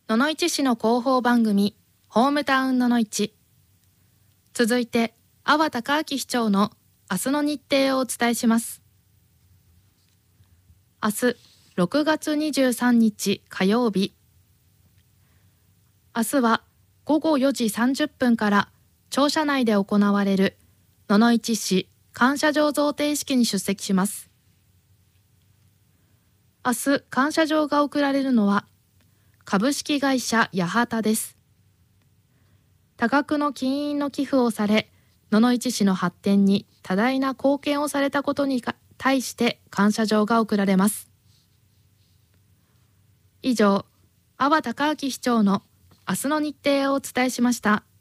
野々市市の広報番組ホームタウン野々市。続いて阿波隆明市長の明日の日程をお伝えします。明日6月23日火曜日。明日は午後4時30分から庁舎内で行われる野々市市感謝状贈呈式に出席します。明日感謝状が贈られるのは株式会社八幡です。多額の金印の寄付をされ、野々市市の発展に多大な貢献をされたことに対して感謝状が贈られます。以上、阿波隆明市長の明日の日程をお伝えしました。